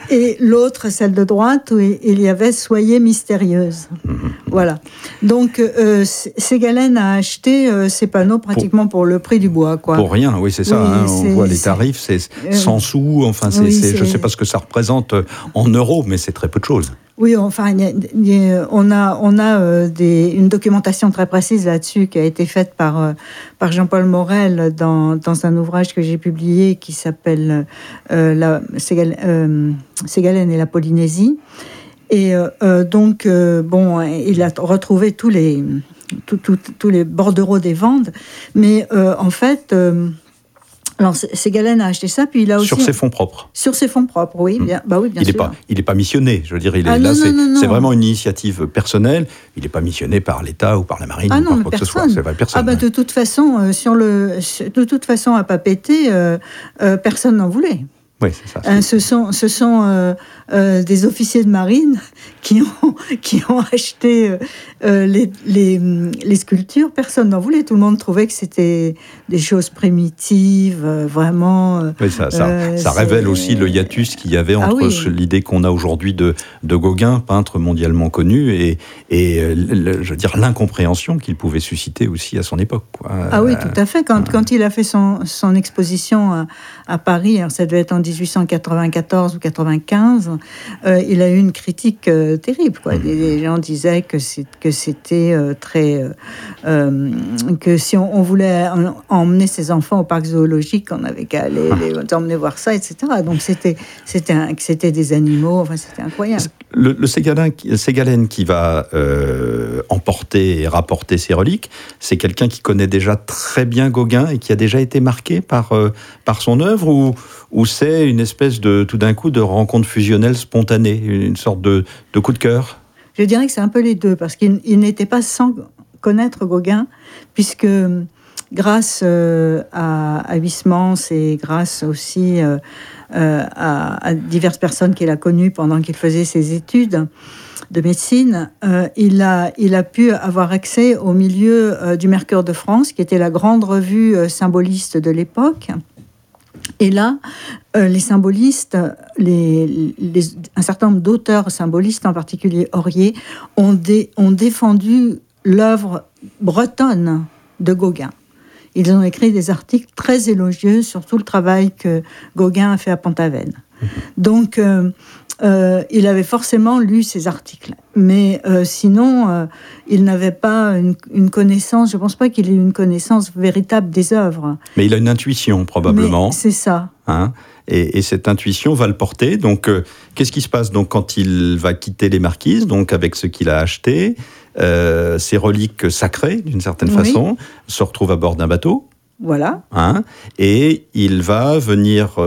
Et l'autre, celle de droite, où il y avait « Soyez mystérieuse ». Voilà. Donc, Ségalen a acheté ces panneaux pratiquement pour le prix du bois, quoi. Pour rien, oui, c'est ça. On voit les tarifs, c'est 100 sous. Enfin, je ne sais pas ce que ça représente en euros, mais c'est très peu de choses. Oui, enfin, on a une documentation très précise là-dessus qui a été faite par Jean-Paul Morel dans un ouvrage que j'ai publié qui s'appelle Ségalen et la Polynésie. Et donc, il a retrouvé tous les bordereaux des Vendes, mais en fait... Alors, Ségalen a acheté ça, puis il a aussi... Sur ses fonds propres. Sur ses fonds propres, oui, bien sûr. Il n'est pas missionné, je veux dire. Non. C'est vraiment une initiative personnelle. Il n'est pas missionné par l'État ou par la marine ou par quoi que ce soit. C'est vrai, personne. De toute façon, à Papeete, personne n'en voulait. Oui, c'est ça. Ce sont des officiers de marine qui ont acheté les sculptures. Personne n'en voulait. Tout le monde trouvait que c'était des choses primitives, vraiment. Oui, ça révèle aussi le hiatus qu'il y avait entre l'idée qu'on a aujourd'hui de Gauguin, peintre mondialement connu, et je veux dire, l'incompréhension qu'il pouvait susciter aussi à son époque, quoi. Oui, tout à fait. Quand il a fait son exposition à Paris, alors ça devait être en 1894 ou 95, il a eu une critique terrible, quoi. Les gens disaient que c'était très... que si on voulait emmener ses enfants au parc zoologique, on n'avait qu'à les emmener voir ça, etc. Donc c'était des animaux, enfin c'était incroyable. Le Ségalen qui va emporter et rapporter ses reliques, c'est quelqu'un qui connaît déjà très bien Gauguin et qui a déjà été marqué par son œuvre, ou c'est une espèce de, tout d'un coup, de rencontre fusionnelle spontanée, une sorte de coup de cœur? Je dirais que c'est un peu les deux, parce qu'il n'était pas sans connaître Gauguin, puisque grâce à Huysmans et grâce aussi à diverses personnes qu'il a connues pendant qu'il faisait ses études de médecine, il a pu avoir accès au milieu du Mercure de France, qui était la grande revue symboliste de l'époque. Et là, les symbolistes, un certain nombre d'auteurs symbolistes, en particulier Aurier, ont défendu l'œuvre bretonne de Gauguin. Ils ont écrit des articles très élogieux sur tout le travail que Gauguin a fait à Pont-Aven. Donc, il avait forcément lu ces articles. Mais sinon, il n'avait pas une connaissance, je ne pense pas qu'il ait une connaissance véritable des œuvres. Mais il a une intuition, probablement. Mais c'est ça. Et cette intuition va le porter. Donc, qu'est-ce qui se passe donc, quand il va quitter les Marquises, donc avec ce qu'il a acheté, ces reliques sacrées, d'une certaine façon, se retrouvent à bord d'un bateau. Voilà. Et il va revenir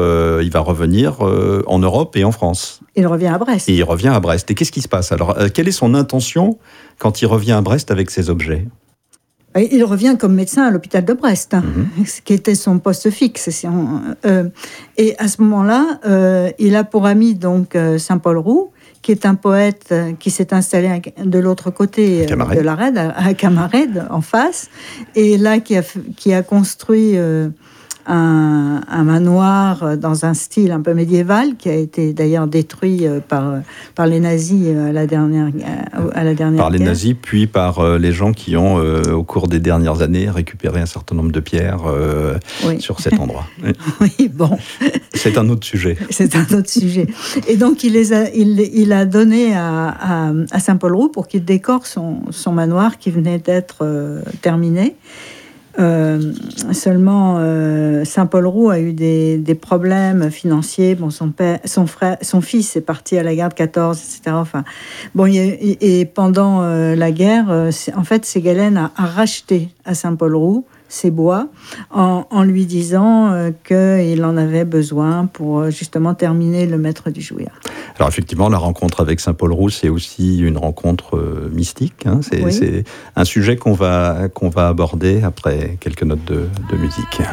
en Europe et en France. Il revient à Brest. Et il revient à Brest. Et qu'est-ce qui se passe alors? Quelle est son intention quand il revient à Brest avec ses objets? Il revient comme médecin à l'hôpital de Brest, ce qui était son poste fixe. Et à ce moment-là, il a pour ami donc Saint-Paul Roux, qui est un poète qui s'est installé de l'autre côté de la Raide, à Camarède, en face, et là qui a construit un manoir dans un style un peu médiéval, qui a été d'ailleurs détruit par les nazis à la dernière par les nazis, puis par les gens qui ont, au cours des dernières années, récupéré un certain nombre de pierres sur cet endroit. Oui, bon. C'est un autre sujet. C'est un autre sujet. Et donc, il a donné à Saint-Paul Roux pour qu'il décore son manoir qui venait d'être terminé. Seulement, Saint-Paul Roux a eu des problèmes financiers. Bon, son fils est parti à la guerre de 14, etc. Enfin, bon, et pendant la guerre, en fait, Ségalen a racheté à Saint-Paul Roux ses bois en lui disant qu'il en avait besoin pour justement terminer le Maître du Jouir. Alors effectivement, la rencontre avec Saint-Paul Roux, c'est aussi une rencontre mystique. C'est un sujet qu'on va aborder après quelques notes de musique.